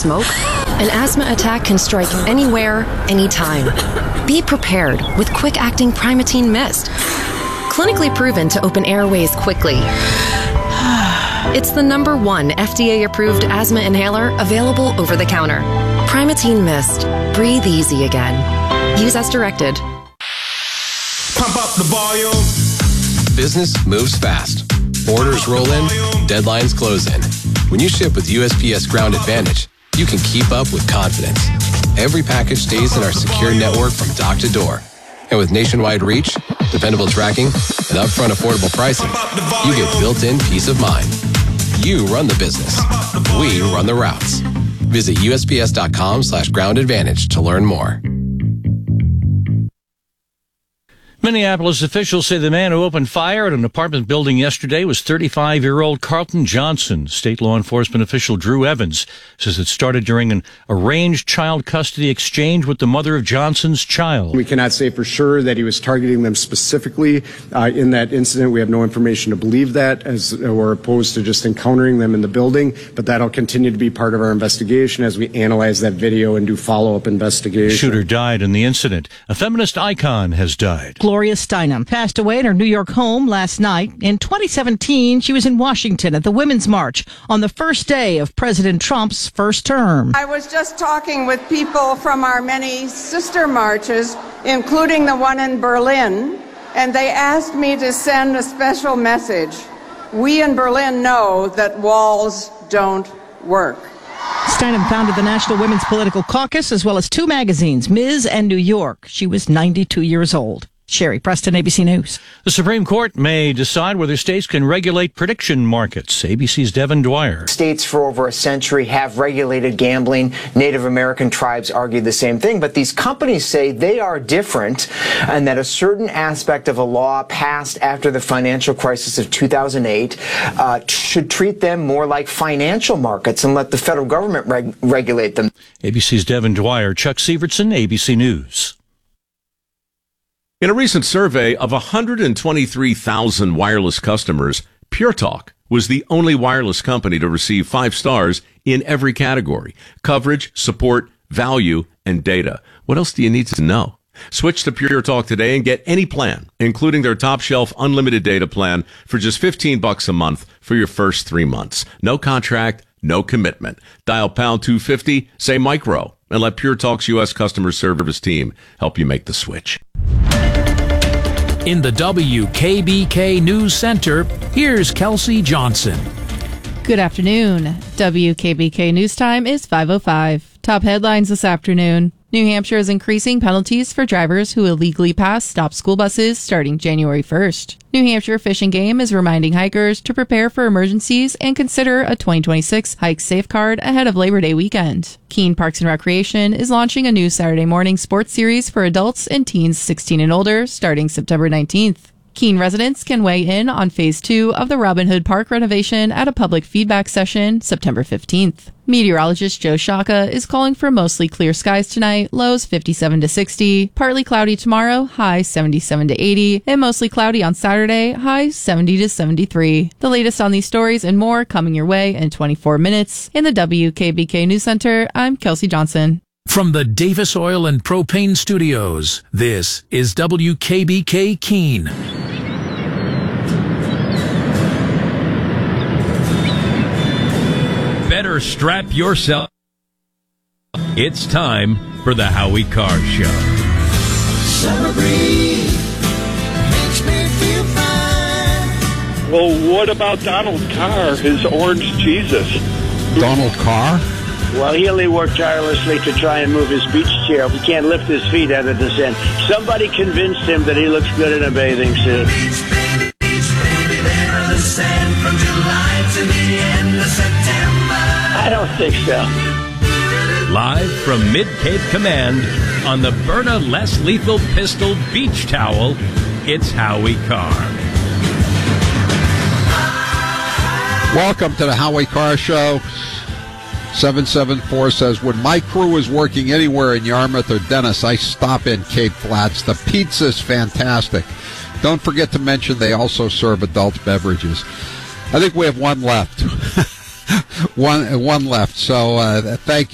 smoke, an asthma attack can strike anywhere, anytime. Be prepared with quick-acting Primatene Mist. Clinically proven to open airways quickly. It's the #1 FDA-approved asthma inhaler available over the counter. Primatene Mist. Breathe easy again. Use as directed. Pump up the volume. Business moves fast. Orders roll in, deadlines close in. When you ship with USPS Ground Advantage, you can keep up with confidence. Every package stays in our secure network from dock to door. And with nationwide reach, dependable tracking, and upfront affordable pricing, you get built-in peace of mind. You run the business. We run the routes. Visit USPS.com/Ground Advantage to learn more. Minneapolis officials say the man who opened fire at an apartment building yesterday was 35-year-old Carlton Johnson. State law enforcement official Drew Evans says it started during an arranged child custody exchange with the mother of Johnson's child. We cannot say for sure that he was targeting them specifically in that incident. We have no information to believe that, as we're opposed to just encountering them in the building, but that'll continue to be part of our investigation as we analyze that video and do follow-up investigation. The shooter died in the incident. A feminist icon has died. Gloria Steinem passed away in her New York home last night. In 2017, she was in Washington at the Women's March on the first day of President Trump's first term. I was just talking with people from our many sister marches, including the one in Berlin, and they asked me to send a special message. We in Berlin know that walls don't work. Steinem founded the National Women's Political Caucus as well as 2 magazines, Ms. and New York. She was 92 years old. Sherry Preston, ABC News. The Supreme Court may decide whether states can regulate prediction markets. ABC's Devin Dwyer. States for over a century have regulated gambling. Native American tribes argue the same thing, but these companies say they are different and that a certain aspect of a law passed after the financial crisis of 2008 should treat them more like financial markets and let the federal government regulate them. ABC's Devin Dwyer, Chuck Sievertson, ABC News. In a recent survey of 123,000 wireless customers, Pure Talk was the only wireless company to receive 5 stars in every category: coverage, support, value, and data. What else do you need to know? Switch to Pure Talk today and get any plan, including their top shelf unlimited data plan, for just $15 a month for your first 3 months. No contract, no commitment. Dial pound 250, say micro, and let Pure Talk's U.S. customer service team help you make the switch. In the WKBK News Center, here's Kelsey Johnson. Good afternoon. WKBK News Time is 5:05. Top headlines this afternoon. New Hampshire is increasing penalties for drivers who illegally pass stop school buses starting January 1st. New Hampshire Fish and Game is reminding hikers to prepare for emergencies and consider a 2026 hike safe card ahead of Labor Day weekend. Keene Parks and Recreation is launching a new Saturday morning sports series for adults and teens 16 and older starting September 19th. Keene residents can weigh in on Phase 2 of the Robin Hood Park renovation at a public feedback session September 15th. Meteorologist Joe Shaka is calling for mostly clear skies tonight, lows 57 to 60, partly cloudy tomorrow, high 77 to 80, and mostly cloudy on Saturday, high 70 to 73. The latest on these stories and more coming your way in 24 minutes. In the WKBK News Center, I'm Kelsey Johnson. From the Davis Oil and Propane Studios, this is WKBK Keene. Better strap yourself. It's time for the Howie Carr Show. Summer breeze makes me feel fine. Well, what about Donald Carr, his orange Jesus? Donald Carr? Well, he only worked tirelessly to try and move his beach chair. He can't lift his feet out of the sand. Somebody convinced him that he looks good in a bathing suit. Beach, baby, there on the sand from July to the end of September. I don't think so. Live from Mid-Cape Command on the Berta Less Lethal Pistol Beach Towel, it's Howie Carr. Welcome to the Howie Carr Show. 774 says, when my crew is working anywhere in Yarmouth or Dennis, I stop in Cape Flats. The pizza's fantastic. Don't forget to mention they also serve adult beverages. I think we have one left. one left. So thank you.